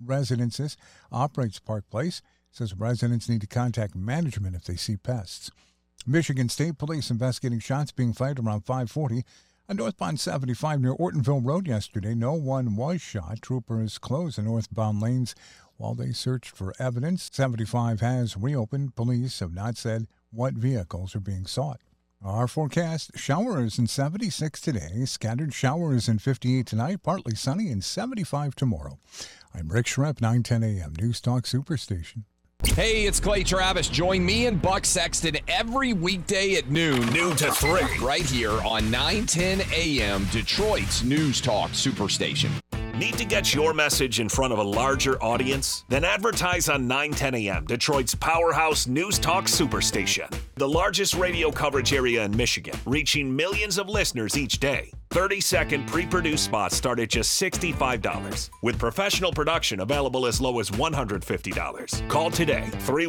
Residences operates Park Place. Says residents need to contact management if they see pests. Michigan State Police investigating shots being fired around 5:40 on northbound 75 near Ortonville Road yesterday. No one was shot. Troopers closed the northbound lanes while they searched for evidence. 75 has reopened. Police have not said what vehicles are being sought. Our forecast, showers in 76 today, scattered showers in 58 tonight, partly sunny and 75 tomorrow. I'm Rick Schrepp, 910 a.m. News Talk Superstation. Hey, it's Clay Travis. Join me and Buck Sexton every weekday at noon to 3, right here on 910 a.m. Detroit's News Talk Superstation. Need to get your message in front of a larger audience? Then advertise on 910 a.m., Detroit's powerhouse News Talk Superstation. The largest radio coverage area in Michigan, reaching millions of listeners each day. 30-second pre-produced spots start at just $65, with professional production available as low as $150. Call today,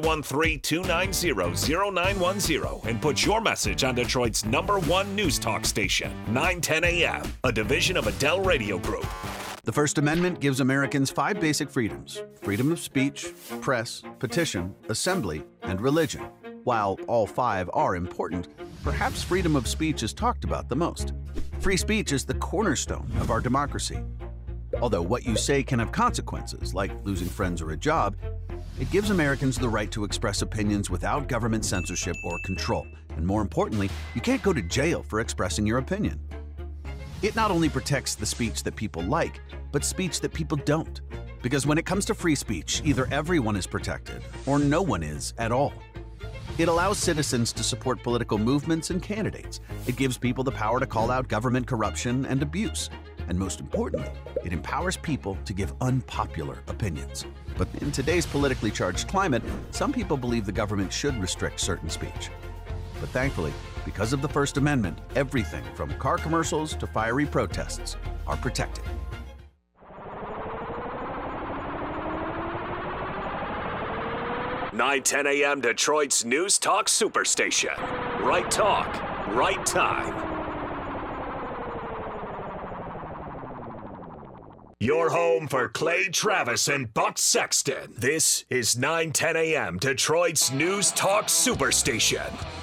313-290-0910, and put your message on Detroit's #1 News Talk station, 910 a.m., a division of Adele Radio Group. The First Amendment gives Americans 5 basic freedoms: freedom of speech, press, petition, assembly, and religion. While all 5 are important, perhaps freedom of speech is talked about the most. Free speech is the cornerstone of our democracy. Although what you say can have consequences, like losing friends or a job, it gives Americans the right to express opinions without government censorship or control. And more importantly, you can't go to jail for expressing your opinion. It not only protects the speech that people like, but speech that people don't. Because when it comes to free speech, either everyone is protected or no one is at all. It allows citizens to support political movements and candidates. It gives people the power to call out government corruption and abuse. And most importantly, it empowers people to give unpopular opinions. But in today's politically charged climate, some people believe the government should restrict certain speech. But thankfully, because of the First Amendment, everything from car commercials to fiery protests are protected. Nine 10 a.m. Detroit's News Talk Superstation. Right talk, right time. Your home for Clay Travis and Buck Sexton. This is 910 a.m. Detroit's News Talk Superstation.